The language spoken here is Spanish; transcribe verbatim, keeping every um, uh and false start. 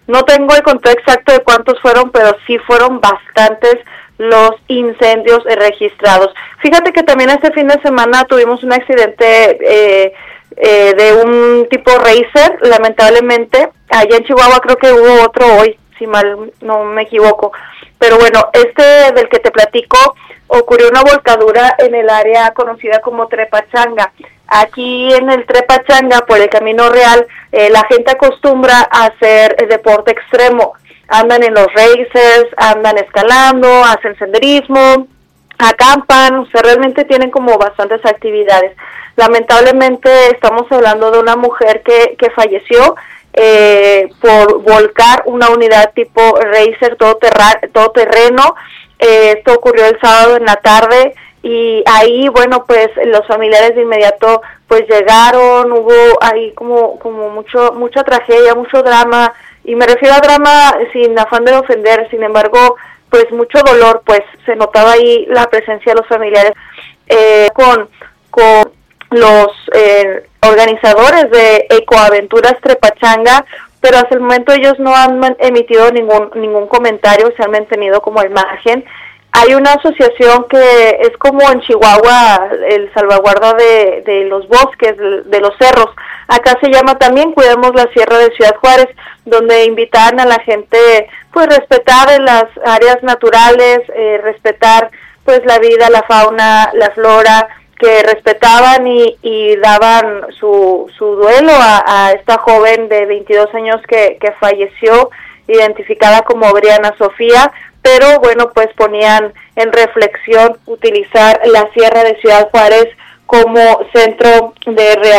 No tengo el conteo exacto de cuántos fueron, pero sí fueron bastantes los incendios registrados. Fíjate que también este fin de semana tuvimos un accidente eh, eh, de un tipo racer, lamentablemente. Allá en Chihuahua creo que hubo otro hoy, si mal no me equivoco. Pero bueno, este del que te platico, ocurrió una volcadura en el área conocida como Trepachanga. Aquí en el Trepachanga, por el Camino Real, eh, la gente acostumbra a hacer el deporte extremo. Andan en los racers, andan escalando, hacen senderismo, acampan, o sea, realmente tienen como bastantes actividades. Lamentablemente estamos hablando de una mujer que, que falleció eh, por volcar una unidad tipo racer todoterra- todoterreno. Eh, esto ocurrió el sábado en la tarde y ahí, bueno, pues los familiares de inmediato pues llegaron, hubo ahí como como mucho mucha tragedia, mucho drama, y me refiero a drama sin afán de ofender, sin embargo, pues mucho dolor, pues se notaba ahí la presencia de los familiares eh, con con los eh, organizadores de Ecoaventuras Trepachanga, pero hasta el momento ellos no han emitido ningún ningún comentario, se han mantenido como al margen. Hay una asociación que es como en Chihuahua, el salvaguarda de, de los bosques, de, de los cerros. Acá se llama también Cuidemos la Sierra de Ciudad Juárez, donde invitan a la gente, pues, respetar en las áreas naturales, eh, respetar, pues, la vida, la fauna, la flora, que respetaban y, y daban su, su duelo a, a esta joven de veintidós años que, que falleció, identificada como Briana Sofía, pero bueno, pues ponían en reflexión utilizar la Sierra de Ciudad Juárez como centro de